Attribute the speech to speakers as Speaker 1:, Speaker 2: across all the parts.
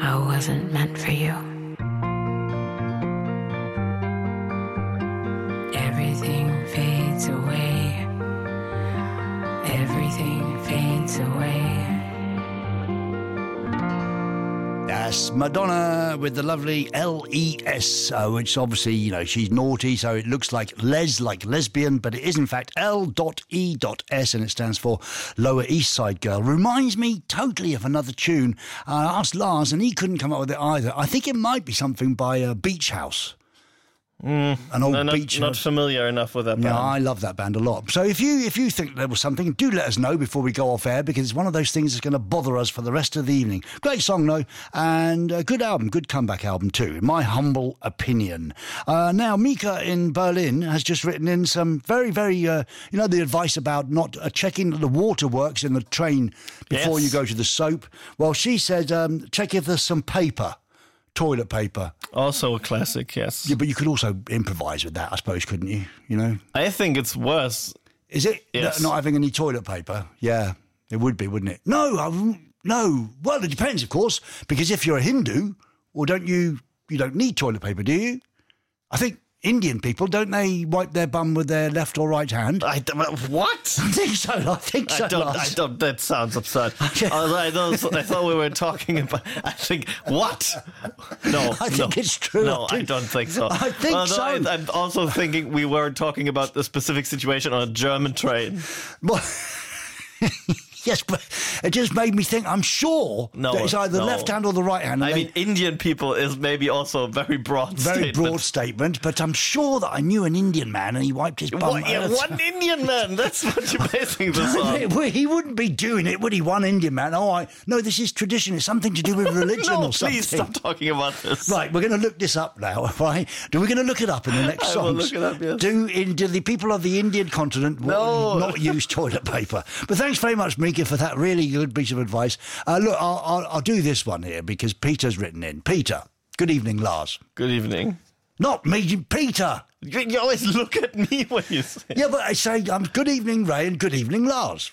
Speaker 1: I wasn't meant for you. Everything fades away. Everything fades away.
Speaker 2: That's Madonna with the lovely L-E-S, which obviously, you know, she's naughty, so it looks like lesbian, but it is in fact L.E.S, and it stands for Lower East Side Girl. Reminds me totally of another tune. I asked Lars, and he couldn't come up with it either. I think it might be something by Beach House. An old beach.
Speaker 3: Not familiar enough with that band.
Speaker 2: No, I love that band a lot. So if you think there was something, do let us know before we go off air, because it's one of those things that's going to bother us for the rest of the evening. Great song, though, and a good album, good comeback album too, in my humble opinion. Now, Mika in Berlin has just written in some very, very, you know, the advice about not checking the waterworks in the train before you go to the soap. Well, she said, check if there's some paper. Toilet paper.
Speaker 3: Also a classic, yes.
Speaker 2: Yeah, but you could also improvise with that, I suppose, couldn't you? You know?
Speaker 3: I think it's worse.
Speaker 2: Is it?
Speaker 3: Yes.
Speaker 2: Not having any toilet paper? Yeah, it would be, wouldn't it? No. Well, it depends, of course, because if you're a Hindu, well, you don't need toilet paper, do you? I think Indian people, don't they wipe their bum with their left or right hand?
Speaker 3: What?
Speaker 2: I think so.
Speaker 3: I don't. That sounds absurd. I thought we were talking about. I think what? No,
Speaker 2: I think it's true.
Speaker 3: No, I don't think so.
Speaker 2: I think so.
Speaker 3: I'm also thinking we were talking about the specific situation on a German train.
Speaker 2: Well, yes, but it just made me think, I'm sure that it's either the left hand or the right hand.
Speaker 3: I mean, Indian people is maybe also a very broad
Speaker 2: statement, but I'm sure that I knew an Indian man and he wiped his bum.
Speaker 3: One Indian man, that's what you're basing this on.
Speaker 2: He wouldn't be doing it, would he? One Indian man. No, this is tradition. It's something to do with religion or something.
Speaker 3: Please stop talking about this.
Speaker 2: Right, we're going to look this up now, right? We're going to look it up in the next songs.
Speaker 3: I will look it up, yes.
Speaker 2: Do the people of the Indian continent not use toilet paper? But thanks very much, Mika, for that really good piece of advice. Look, I'll do this one here because Peter's written in. Peter, good evening, Lars.
Speaker 3: Good evening.
Speaker 2: Not me, Peter.
Speaker 3: You always look at me when you say...
Speaker 2: Yeah, but I say, good evening, Ray, and good evening, Lars.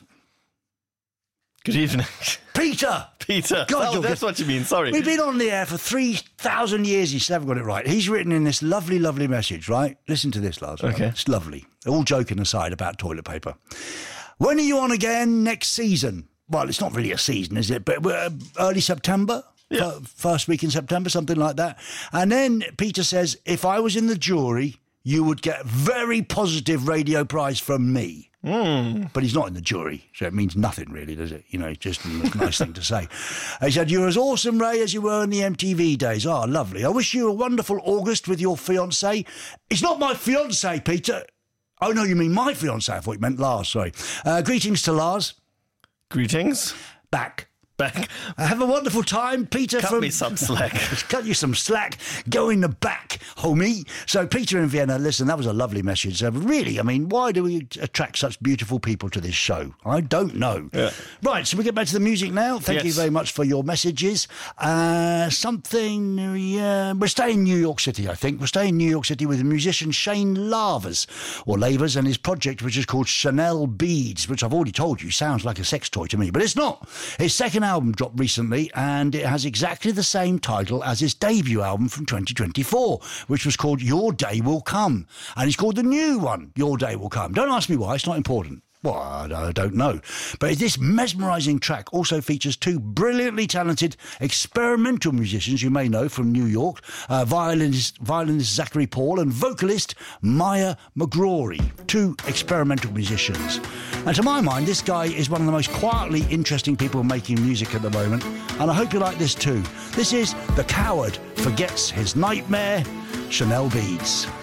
Speaker 3: Good evening.
Speaker 2: Peter.
Speaker 3: God, that's what you mean, sorry.
Speaker 2: We've been on the air for 3,000 years. You still haven't got it right. He's written in this lovely, lovely message, right? Listen to this, Lars.
Speaker 3: Okay.
Speaker 2: It's lovely. All joking aside about toilet paper. When are you on again next season? Well, it's not really a season, is it? But early September?
Speaker 3: Yeah.
Speaker 2: First week in September, something like that. And then Peter says, if I was in the jury, you would get very positive radio prize from me. But he's not in the jury, so it means nothing really, does it? You know, just a nice thing to say. He said, you're as awesome, Ray, as you were in the MTV days. Oh, lovely. I wish you a wonderful August with your fiancée. It's not my fiancée, Peter. Oh, no, you mean my fiancée. I thought you meant Lars, sorry. Greetings to Lars.
Speaker 3: Greetings.
Speaker 2: Back. Have a wonderful time, Peter.
Speaker 3: Cut me some slack.
Speaker 2: Cut you some slack. Go in the back, homie. So, Peter in Vienna, listen, that was a lovely message. Really, I mean, why do we attract such beautiful people to this show? I don't know.
Speaker 3: Yeah.
Speaker 2: Right, so we get back to the music now. Thank you very much for your messages. We're staying in New York City, I think. We're staying in New York City with the musician Shane Lavers, and his project, which is called Chanel Beads, which I've already told you sounds like a sex toy to me, but it's not. His second album dropped recently, and it has exactly the same title as his debut album from 2024, which was called Your Day Will Come, and it's called the new one, Your Day Will Come. Don't ask me why, it's not important. Well, I don't know. But this mesmerising track also features two brilliantly talented experimental musicians you may know from New York, violinist Zachary Paul and vocalist Maya McGrory, two experimental musicians. And to my mind, this guy is one of the most quietly interesting people making music at the moment, and I hope you like this too. This is The Coward Forgets His Nightmare, Chanel Beads.